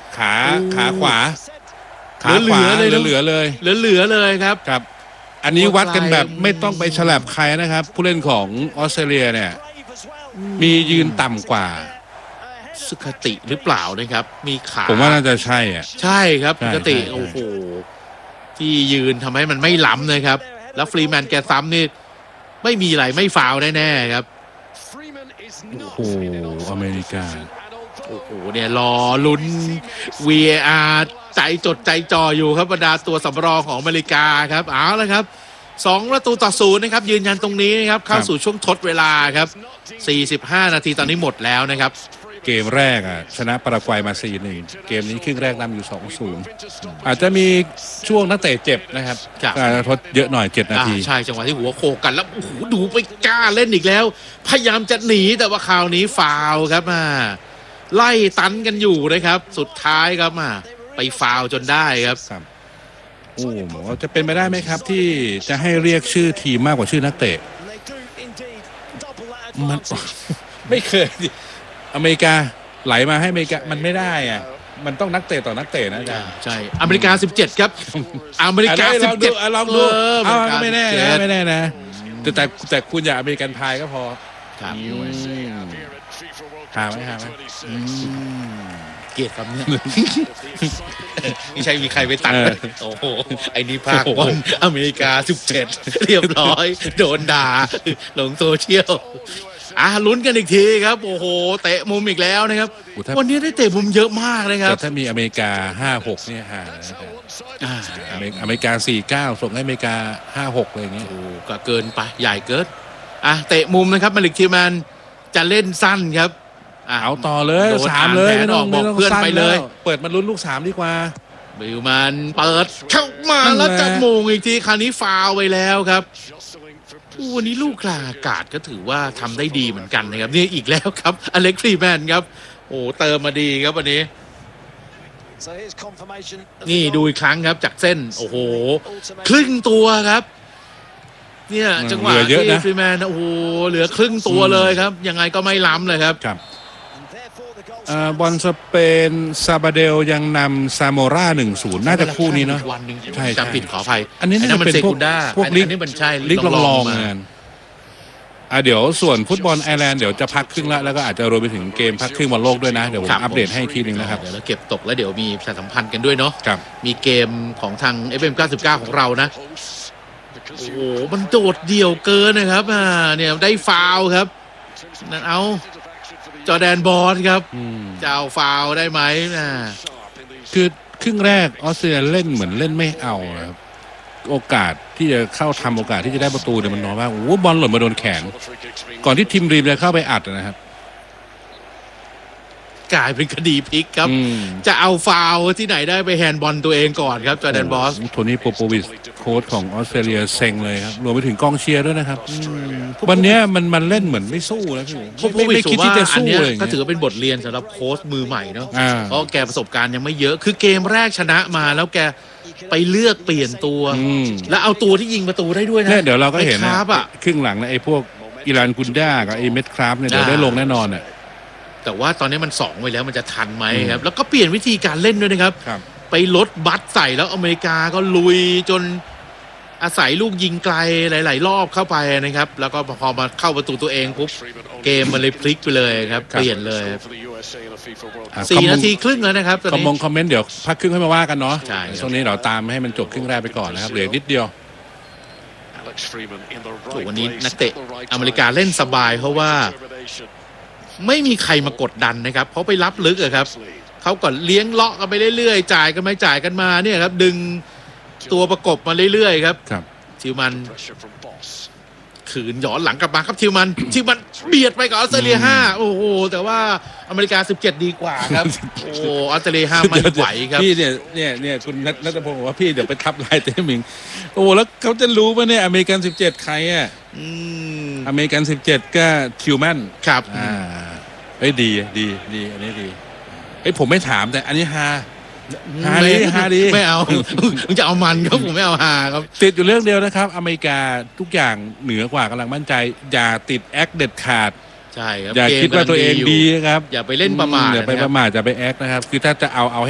ขาขวาเหลือเลยครับครับอันนี้วัดกันแบบไม่ต้องไปฉลับใครนะครับผู้เล่นของออสเตรเลียเนี่ยมียืนต่ำกว่าสุขติหรือเปล่านะครับมีขาผมว่าน่าจะใช่อ่ะใช่ครับสุขติโอ้โหที่ยืนทำให้มันไม่ล้ำนะครับแล้วฟรีแมนแกซ้ำนี่ไม่มีอะไรไม่ฟาวแน่ๆครับโอ้โหอเมริกาโอ้โหเนี่ยรอลุ้น VAR ใจจดใจจ่ออยู่ครับบรรดาตัวสำรองของอเมริกาครับเอาละครับ2-0นะครับยืนยันตรงนี้นะครับเข้าสู่ช่วงทดเวลาครับ45นาทีตอนนี้หมดแล้วนะครับเกมแรกชนะปารากวัยมา 4-1 เกมนี้ครึ่งแรกนำอยู่ 2-0 อาจจะมีช่วงนักเตะเจ็บนะครับทดเยอะหน่อย7นาทีใช่จังหวะที่หัวโขกกันแล้วโอ้โหดูไปกล้าเล่นอีกแล้วพยายามจะหนีแต่ว่าคราวนี้ฟาวครับไล่ตันกันอยู่นะครับสุดท้ายครับไปฟาวจนได้ครับโอ้โหจะเป็นไปได้ไหมครับที่จะให้เรียกชื่อทีมมากกว่าชื่อนักเตะมันไม่เคยอเมริกาไหลมาให้อเมริกามันไม่ได้มันต้องนักเตะต่อนักเตะนะจ๊ะใช่อเมริกา17ครับอเมริกา17 ลองดูไม่แน่นะแต่คุณอย่าอเมริกันพายก็พอหาไหมเกลียดครับเนี่ยไม่ใช่มีใครไปตัดโอ้โหไอ้นี่ภาคบอลอเมริกา17เรียบร้อยโดนด่าลงโซเชียลลุ้นกันอีกทีครับโอ้โหเตะมุมอีกแล้วนะครับวันนี้ได้เตะมุมเยอะมากเลยครับถ้ามีอเมริกา5-6เนี่ยอเมริกา4-9ส่งให้อเมริกา5-6อะไรอย่างเงี้ยโอ้ก็เกินไปใหญ่เกินเตะมุมนะครับมาลิกทีแมนจะเล่นสั้นครับเอาต่อเลย3เลยไม่ต้องบอกเพื่อนไปเลยเปิดมาลุ้นลูก3ดีกว่าบิลมันเปิดเข้ามาแล้วจะมงอีกทีคราวนี้ฟาวไปแล้วครับวันนี้ลูกกลางอากาศก็ถือว่าทำได้ดีเหมือนกันนะครับนี่อีกแล้วครับอเล็กซ์ฟรีแมนครับโอ้เติมมาดีครับวันนี้นี่ดูอีกครั้งครับจากเส้นโอ้โหครึ่งตัวครับเนี่ยจังหวะที่ฟรีแมนโอ้โหเหลือครึ่งตัวเลยครับยังไงก็ไม่ล้ำเลยครับบอลสเปนซาบาเดลยังนำซาโมรา1-0น่าจะคู่นี้เนาะใช่จำผิดขออภัยอันนี้น่าจะเป็นพวกลิกนี่มันใช่ลิกลองๆงานเดี๋ยวส่วนฟุตบอลไอร์แลนด์เดี๋ยวจะพักครึ่งแล้วก็อาจจะรวมไปถึงเกมพักครึ่งบอลโลกด้วยนะเดี๋ยวผมอัปเดตให้ทีนึงนะครับเดี๋ยวเราเก็บตกแล้วเดี๋ยวมีประชาสัมพันธ์กันด้วยเนาะมีเกมของทาง FM 99ของเรานะโอ้โหมันโดดเดี่ยวเกินนะครับเนี่ยได้ฟาวครับนั่นเอาจอร์แดนบอสครับจะเอาฟาวได้ไหมคือครึ่งแรกออสเตรเลียเล่นเหมือนเล่นไม่เอาครับโอกาสที่จะเข้าทำโอกาสที่จะได้ประตูเนี่ยมันน้อยมากโอ้บอลหล่นมาโดนแขนก่อนที่ทีมรีมจะเข้าไปอัดนะครับกลายเป็นคดีพลิกครับจะเอาฟาวที่ไหนได้ไปแฮนด์บอลตัวเองก่อนครับจอร์แดนบอสโทนี่โปโปวิชโค้ชของออสเตรเลียเซ็งเลยครับรวมไปถึงกองเชียร์ด้วยนะครับวันนี้มันเล่นเหมือนไม่สู้นะพี่ไม่คิดที่จะสู้เลยก็ถือว่าเป็นบทเรียนสำหรับโค้ชมือใหม่เนาะเพราะแกประสบการณ์ยังไม่เยอะคือเกมแรกชนะมาแล้วแกไปเลือกเปลี่ยนตัวแล้วเอาตัวที่ยิงประตูได้ด้วยนะเดี๋ยวเราก็เห็นนะครึ่งหลังนะไอ้พวกอิรานกุนด้ากับไอ้เม็ดคราฟเนี่ยเดี๋ยวได้ลงแน่นอนแต่ว่าตอนนี้มัน2ไปแล้วมันจะทันไหมครับแล้วก็เปลี่ยนวิธีการเล่นด้วยนะครับไปลดบัตใส่แล้วอเมริกาก็ลุยจนอาศัยลูกยิงไกลหลายๆรอบเข้าไปนะครับแล้วก็พอมาเข้าประตูตัวเองปุ๊บเกมมันเลยพลิกไปเลยครับเปลี่ยนเลย4 นาทีครึ่งแล้วนะครับคอมเมนต์เดี๋ยวพักครึ่งให้มาว่ากันเนาะช่วงนี้เราตามให้มันจบครึ่งแรกไปก่อนนะครับเหลือนิดเดียววันนี้นักเตะอเมริกาเล่นสบายเพราะว่าไม่มีใครมากดดันนะครับเพราะไปรับลึกครับเขาก็เลี้ยงเลาะกันไปเรื่อยๆจ่ายกันไม่จ่ายกันมาเนี่ยครับดึงตัวประกบมาเรื่อยๆครับทิวมันขืนย้อนหลังกลับมาครับทิวมันเบียดไปกับออสเตรเลีย5โอ้โหแต่ว่าอเมริกา17ดีกว่าครับโอ้ออสเตรเลีย5ไม่ไหวครับพี่เนี่ยคุณณัฐพงศ์บอกว่าพี่เดี๋ยวไปทับลายเต้มิงโอ้แล้วเขาจะรู้ป่ะเนี่ยอเมริกัน17ใครอเมริกัน17ก็ทิวแมนครับดีอันนี้ดีผมไม่ถามแต่อันนี้ฮาดีไม่เอามึงจะเอามันครับผมไม่เอาฮาครับติดอยู่เรื่องเดียวนะครับอเมริกาทุกอย่างเหนือกว่ากำลังมั่นใจอย่าติดแอคเด็ดขาดใช่ครับอย่าคิดว่าตัวเองดีครับอย่าไปเล่นประมาทอย่าไปประมาทอย่าไปแอคนะครับคือถ้าจะเอา